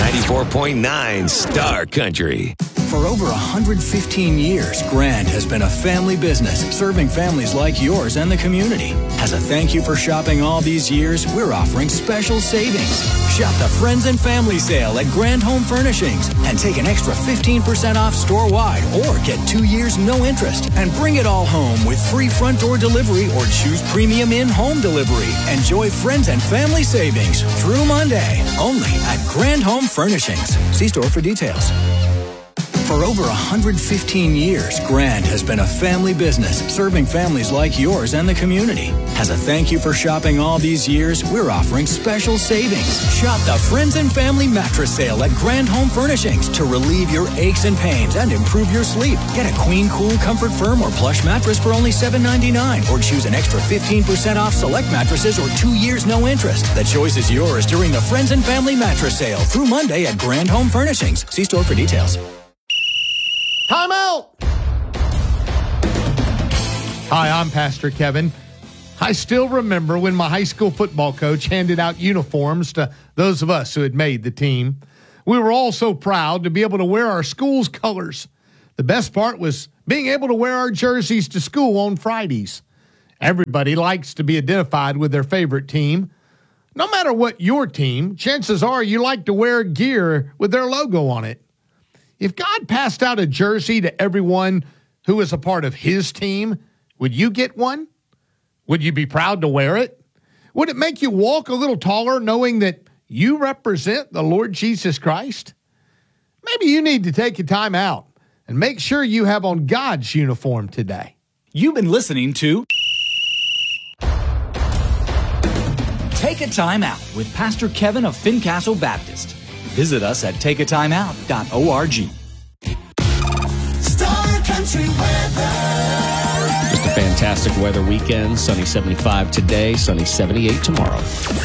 94.9 Star Country. For over 115 years, Grand has been a family business serving families like yours and the community. As a thank you for shopping all these years, we're offering special savings. Shop the Friends and Family Sale at Grand Home Furnishings and take an extra 15% off store-wide or get 2 years no interest and bring it all home with free front door delivery or choose premium in-home delivery. Enjoy Friends and Family savings through Monday only at Grand Home Furnishings. See store for details. For over 115 years, Grand has been a family business serving families like yours and the community. As a thank you for shopping all these years, we're offering special savings. Shop the Friends and Family Mattress Sale at Grand Home Furnishings to relieve your aches and pains and improve your sleep. Get a Queen Cool Comfort Firm or Plush mattress for only $7.99 or choose an extra 15% off select mattresses or 2 years no interest. The choice is yours during the Friends and Family Mattress Sale through Monday at Grand Home Furnishings. See store for details. Time out! Hi, I'm Pastor Kevin. I still remember when my high school football coach handed out uniforms to those of us who had made the team. We were all so proud to be able to wear our school's colors. The best part was being able to wear our jerseys to school on Fridays. Everybody likes to be identified with their favorite team. No matter what your team, chances are you like to wear gear with their logo on it. If God passed out a jersey to everyone who is a part of his team, would you get one? Would you be proud to wear it? Would it make you walk a little taller knowing that you represent the Lord Jesus Christ? Maybe you need to take a time out and make sure you have on God's uniform today. You've been listening to Take a Time Out with Pastor Kevin of Fincastle Baptist. Visit us at takeatimeout.org. Star Country weather. Just a fantastic weather weekend. Sunny 75 today, sunny 78 tomorrow.